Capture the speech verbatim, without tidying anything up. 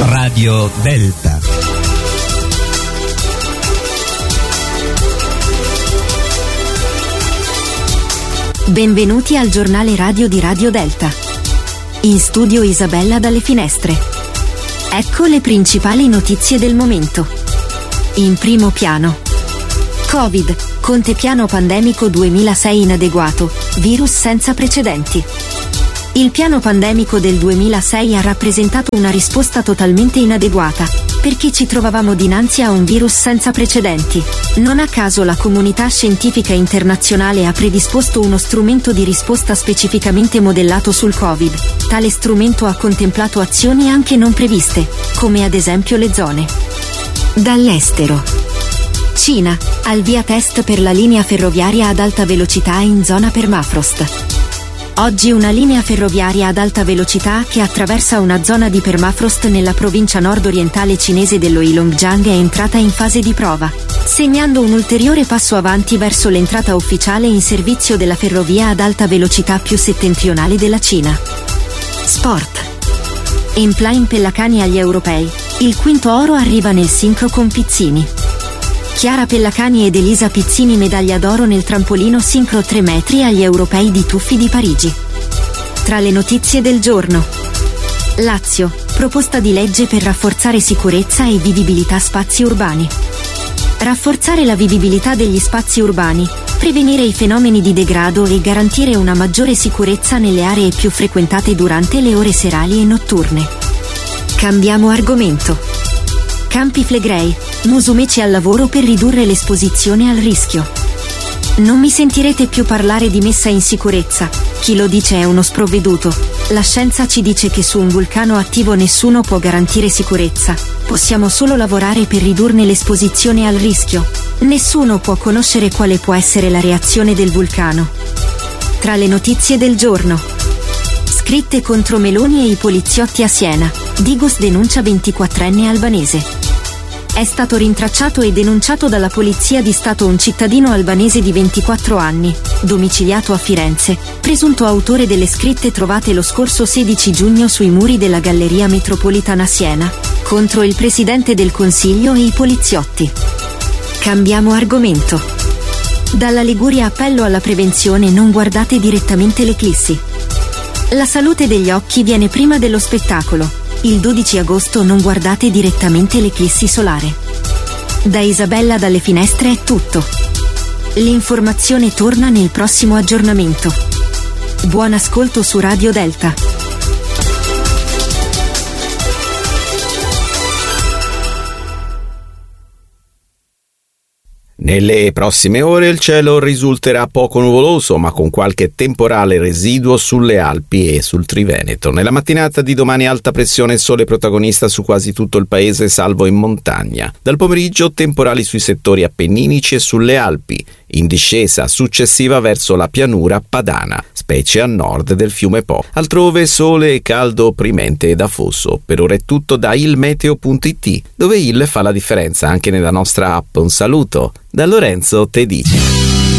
Radio Delta. Benvenuti al giornale radio di Radio Delta. In studio Isabella dalle finestre. Ecco le principali notizie del momento. In primo piano. Covid, Conte piano pandemico duemilasei inadeguato, virus senza precedenti. Il piano pandemico del duemilasei ha rappresentato una risposta totalmente inadeguata, perché ci trovavamo dinanzi a un virus senza precedenti. Non a caso la comunità scientifica internazionale ha predisposto uno strumento di risposta specificamente modellato sul Covid. Tale strumento ha contemplato azioni anche non previste, come ad esempio le zone. Dall'estero. Cina, al via test per la linea ferroviaria ad alta velocità in zona permafrost. Oggi una linea ferroviaria ad alta velocità che attraversa una zona di permafrost nella provincia nord-orientale cinese dello Heilongjiang è entrata in fase di prova, segnando un ulteriore passo avanti verso l'entrata ufficiale in servizio della ferrovia ad alta velocità più settentrionale della Cina. Sport. Empline Pellacani agli europei, il quinto oro arriva nel sincro con Pizzini. Chiara Pellacani ed Elisa Pizzini medaglia d'oro nel trampolino sincro tre metri agli europei di Tuffi di Parigi. Tra le notizie del giorno. Lazio, proposta di legge per rafforzare sicurezza e vivibilità spazi urbani. Rafforzare la vivibilità degli spazi urbani, prevenire i fenomeni di degrado e garantire una maggiore sicurezza nelle aree più frequentate durante le ore serali e notturne. Cambiamo argomento. Campi Flegrei, Musumeci al lavoro per ridurre l'esposizione al rischio. Non mi sentirete più parlare di messa in sicurezza, chi lo dice è uno sprovveduto. La scienza ci dice che su un vulcano attivo nessuno può garantire sicurezza, possiamo solo lavorare per ridurne l'esposizione al rischio. Nessuno può conoscere quale può essere la reazione del vulcano. Tra le notizie del giorno. Scritte contro Meloni e i poliziotti a Siena, Digos denuncia ventiquattrenne albanese. È stato rintracciato e denunciato dalla Polizia di Stato un cittadino albanese di ventiquattro anni, domiciliato a Firenze, presunto autore delle scritte trovate lo scorso sedici giugno sui muri della Galleria Metropolitana Siena, contro il Presidente del Consiglio e i poliziotti. Cambiamo argomento. Dalla Liguria appello alla prevenzione: non guardate direttamente l'eclissi. La salute degli occhi viene prima dello spettacolo. Il dodici agosto non guardate direttamente l'eclissi solare. Da Isabella dalle finestre è tutto. L'informazione torna nel prossimo aggiornamento. Buon ascolto su Radio Delta. Nelle prossime ore il cielo risulterà poco nuvoloso, ma con qualche temporale residuo sulle Alpi e sul Triveneto. Nella mattinata di domani alta pressione e sole protagonista su quasi tutto il paese, salvo in montagna. Dal pomeriggio temporali sui settori appenninici e sulle Alpi, in discesa successiva verso la pianura padana, specie a nord del fiume Po. Altrove sole e caldo opprimente ed afoso. Per ora è tutto da ilmeteo punto it, dove il fa la differenza anche nella nostra app. Un saluto da Lorenzo Tedici.